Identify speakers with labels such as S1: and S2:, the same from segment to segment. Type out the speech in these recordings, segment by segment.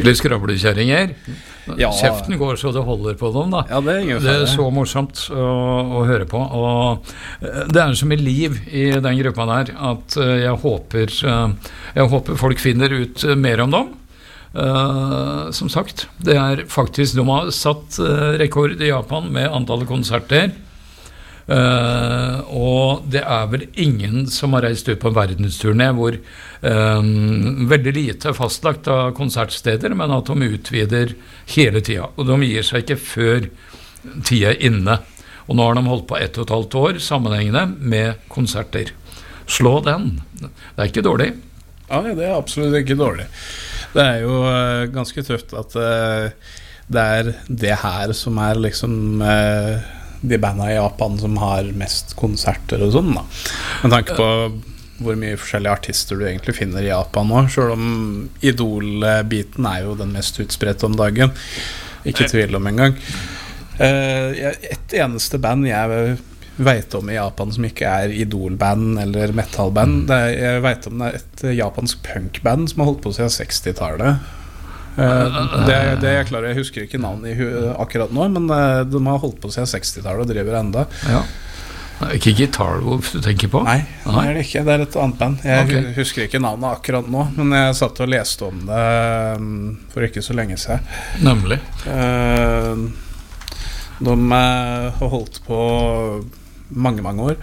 S1: skikkelig skravlekjerringer.
S2: Ja.
S1: Kjeften går så det holder på dem da.
S2: Ja, det
S1: er så morsomt å høre på, og det er så mye liv i den gruppa der at jeg håper folk finner ut mer om dem. Som sagt, det er faktisk, de har satt rekord i Japan med antallet konserter, og det er vel ingen som har reist ut på en verdensturné hvor veldig lite er fastlagt av konsertsteder, men at de utvider hele tida, og de gir seg ikke før tida er inne, og nå har de holdt på 1,5 år sammenhengende med konserter. Slå den, det er ikke dårlig.
S2: Ja, det er absolutt ikke dårlig. Det er jo ganske tøft at det er det her som er liksom de bandene i Japan som har mest konserter og sånn da. Med tanke på hvor mye forskjellige artister du egentlig finner i Japan nå, selv om Idol-biten er jo den mest utspredt om dagen. Ikke tvil om en gang. Et eneste band jeg vet om i Japan som ikke er Idol-band eller metal-band, jeg vet om det er et japansk punk-band som har holdt på siden 60-tallet. Det er klart, jeg husker ikke navnet akkurat nå, men de har holdt på siden 60-tallet og driver enda.
S1: Ja. Ikke Guitar Wolf du tenker på?
S2: Nei, det er det ikke, det er et annet band. Jeg husker ikke navnet akkurat nå, men jeg satt og leste om det for ikke så lenge siden.
S1: Nemlig.
S2: De har holdt på mange år.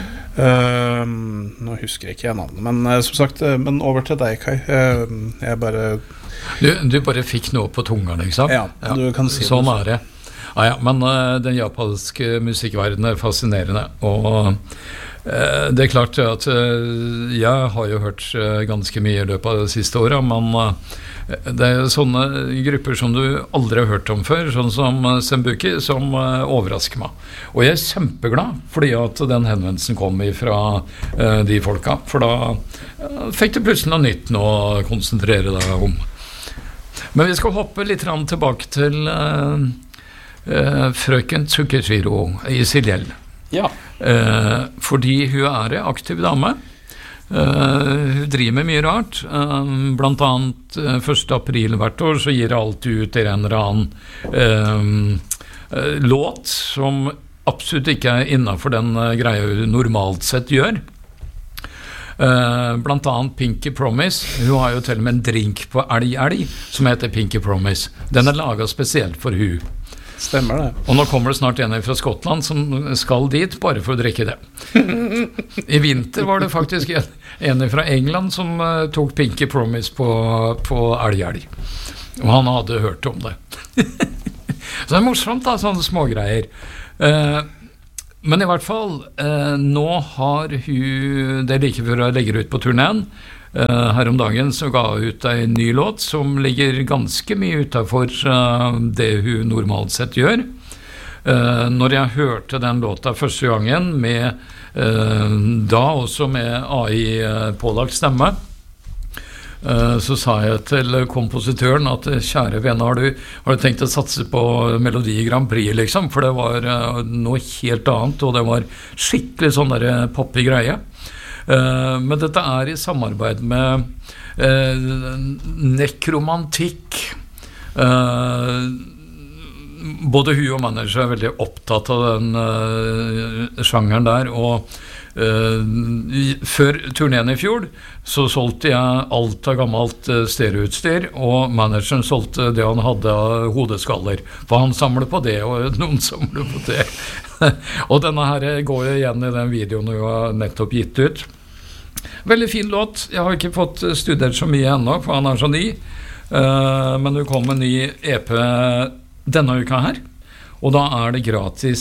S2: Nå husker jeg ikke navnet, men som sagt, men over til deg, Kai. Jeg bare...
S1: Du bare fikk noe på tungene, ikke sant?
S2: Ja, du kan si
S1: sånn er det. Ja, men den japanske musikkverdenen er fascinerende, og det er klart at jeg har jo hørt ganske mye i løpet av de siste årene, men det er sånne grupper som du aldri har hørt om før, sånn som Senbuki, som overrasker meg. Og jeg er kjempeglad fordi at den henvendelsen kom fra de folka, for da fikk du plutselig noe nytt nå å konsentrere deg om. Men vi skal hoppe litt tilbake til frøken Tsukeshiro i Silhjell.
S2: Ja.
S1: Fordi hun er en aktiv dame. Hun driver med mye rart. Blant annet 1. april hvert år så gir hun alltid ut en eller annen låt som absolutt ikke er innenfor den greia hun normalt sett gjør. Blant annet Pinky Promise. Hun har jo til og med en drink på elg som heter Pinky Promise. Den er laget spesielt for hun.
S2: Stemmer det.
S1: Og nå kommer det snart en fra Skottland som skal dit bare for å drikke det. I vinter var det faktisk en fra England som tok Pinky Promise på elg. Og han hadde hørt om det. Så det er morsomt da, sånne smågreier. Men i hvert fall, nå har hun, det er like før hun legger ut på turnéen, her om dagen så ga hun ut en ny låt som ligger ganske mye utenfor det hun normalt sett gjør. Når jeg hørte den låta første gangen med, da også med AI pålagt stemme, så sa jeg til kompositøren at kjære venn, har du tenkt å satse på Melodi Grand Prix liksom, for det var noe helt annet, og det var skikkelig sånn der poppig greie. Men dette er i samarbeid med nekromantikk. Både hun og manager er veldig opptatt av den sjangeren der, og før turnéen i fjor så solgte jeg alt av gammelt stereoutstyr, og manageren solgte det han hadde av hodeskaller, for han samler på det, og noen samler på det. Og denne her går jo igjen i den videoen du har nettopp gitt ut. Veldig fin låt. Jeg har ikke fått studert så mye ennå, for han er så ny, men det kom en ny EP denne uka her, og da er det gratis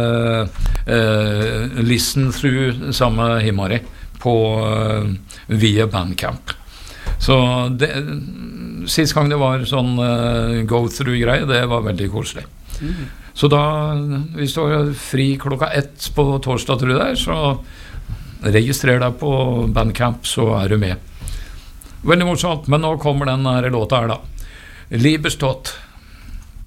S1: listen through samme Himari på via Bandcamp. Så sist gang det var sånn go through greie, det var veldig koselig. Så da, hvis du har fri klokka 1 på torsdag, tror jeg, så registrer deg på Bandcamp, så er du med. Veldig morsomt, men nå kommer den her låta her da. Liebestodt.